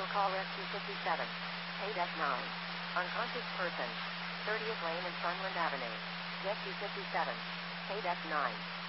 Vehicle call rescue 57. Paid F9. Unconscious person. 30th Lane and Sunland Avenue. Rescue 57. Paid F9.